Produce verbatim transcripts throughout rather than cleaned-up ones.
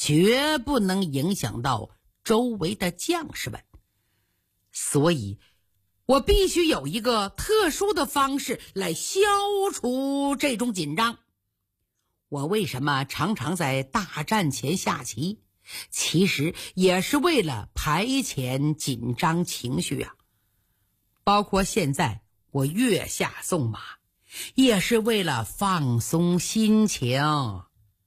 绝不能影响到周围的将士们。所以我必须有一个特殊的方式来消除这种紧张。我为什么常常在大战前下棋？其实也是为了排遣紧张情绪啊。包括现在我月下送马，也是为了放松心情。哦，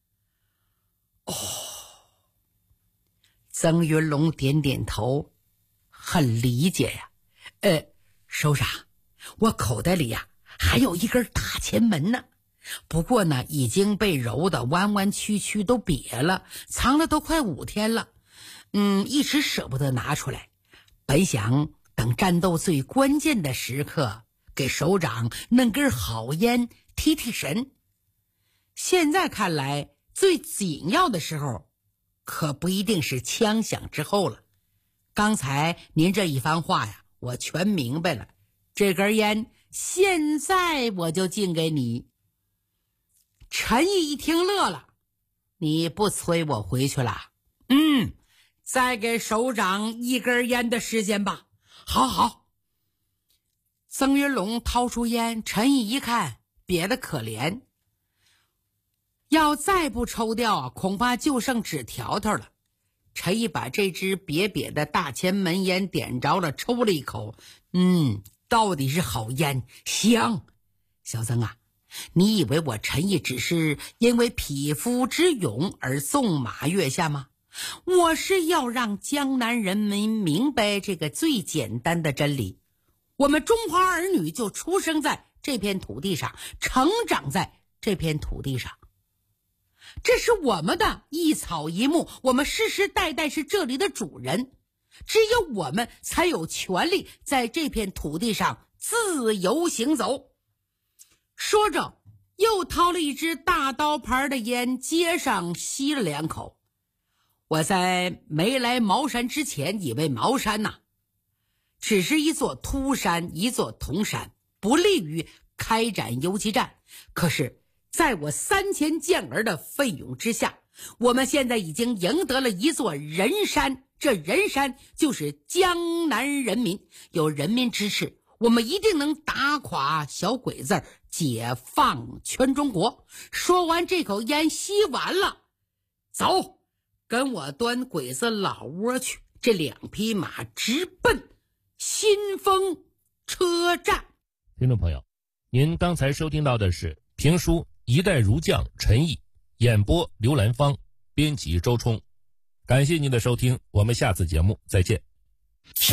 曾云龙点点头，很理解呀。呃，首长，我口袋里呀还有一根大前门呢，不过呢已经被揉得弯弯曲曲都瘪了，藏了都快五天了。嗯，一直舍不得拿出来，本想等战斗最关键的时刻给首长弄根好烟提提神。现在看来最紧要的时候可不一定是枪响之后了。刚才您这一番话呀，我全明白了。这根烟现在我就敬给你。陈毅一听乐了，你不催我回去了？嗯，再给首长一根烟的时间吧。好好。曾云龙掏出烟，陈毅一看瘪得可怜，要再不抽掉啊，恐怕就剩纸条条了。陈毅把这支瘪瘪的大前门烟点着了，抽了一口，嗯，到底是好烟，香。小曾啊，你以为我陈毅只是因为匹夫之勇而纵马月下吗？我是要让江南人民明白这个最简单的真理：我们中华儿女就出生在这片土地上，成长在这片土地上，这是我们的一草一木，我们世世代代是这里的主人，只有我们才有权利在这片土地上自由行走。说着又掏了一支大刀牌的烟，接上吸了两口。我在没来茅山之前以为茅山呐、啊，只是一座秃山，一座铜山，不利于开展游击战。可是在我三千健儿的奋勇之下，我们现在已经赢得了一座人山，这人山就是江南人民。有人民支持，我们一定能打垮小鬼子，解放全中国。说完这口烟吸完了，走，跟我端鬼子老窝去。这两匹马直奔新丰车站。 听众朋友，您刚才收听到的是评书《一代儒将陈毅》，演播刘兰芳，编辑周冲。感谢您的收听，我们下次节目再见。